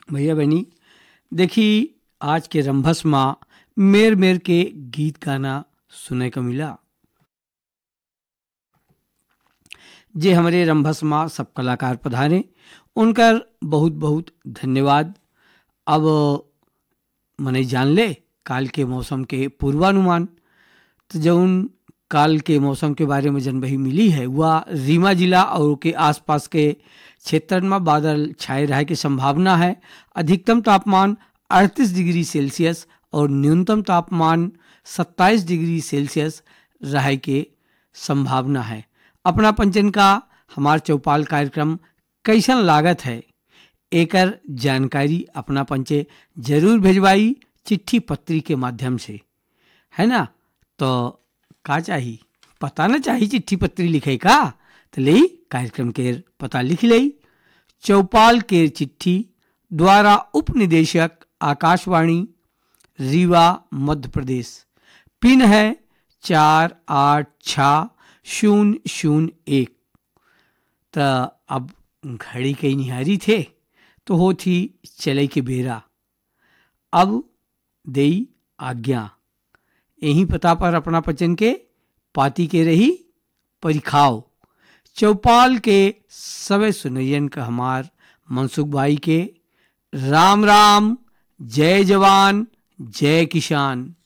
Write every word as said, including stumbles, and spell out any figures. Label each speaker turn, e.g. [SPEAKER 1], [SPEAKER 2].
[SPEAKER 1] भैया बहनी, देखी आज के रंभस माँ मेर मेर के गीत गाना सुने को मिला। जे हमारे रंभस माँ सब कलाकार पधारे, उनकर बहुत बहुत धन्यवाद। अब मने जान ले काल के मौसम के पूर्वानुमान। तो जौन काल के मौसम के बारे में जनबही मिली है वह रीवा जिला और के आसपास के क्षेत्र में बादल छाए रहे की संभावना है। अधिकतम तापमान अड़तीस डिग्री सेल्सियस और न्यूनतम तापमान सत्ताईस डिग्री सेल्सियस रहे के संभावना है। अपना पंचन का हमार चौपाल कार्यक्रम कैसन लागत है, एकर जानकारी अपना पंचे जरूर भेजवाई चिट्ठी पत्री के माध्यम से, है ना। तो का चाहिए पता ना चाहिए चिट्ठी पत्री लिखे का, तो ले कार्यक्रम के पता लिख ले। चौपाल के चिट्ठी द्वारा उप निदेशक आकाशवाणी रीवा मध्य प्रदेश, पिन है चार आठ छ शून्य शून्य एक। तो अब घड़ी के निहारी थे तो हो थी चले के बेरा। अब देई आज्ञा, यही पता पर अपना पचन के पाती के रही परिखाओ। चौपाल के सवे सुनैयन का हमार मनसुख भाई के राम राम, जय जवान जय किसान।